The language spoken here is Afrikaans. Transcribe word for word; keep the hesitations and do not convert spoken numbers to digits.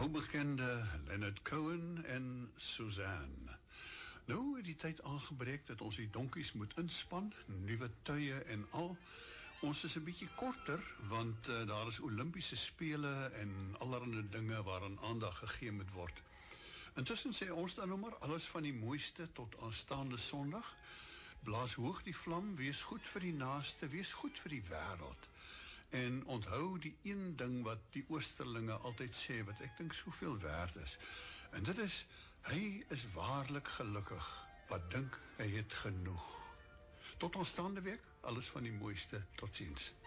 ou bekende Leonard Cohen en Suzanne. Nou het die tyd aangebreek dat ons die donkies moet inspan, nuwe tuie en al. Ons is 'n bietjie korter, want uh, daar is Olympiese spele en allerlei dinge waaraan aandag gegee moet word. Intussen sê ons dan nou maar alles van die mooiste tot aanstaande Sondag. Blaas hoog die vlam, wees goed vir die naaste, wees goed vir die wêreld. En onthou die een ding wat die Oosterlinge altyd sê, wat ek dink soveel werd is. En dit is, hy is waarlik gelukkig, wat dink hy het genoeg. Tot aanstaande week, alles van die mooiste, tot ziens.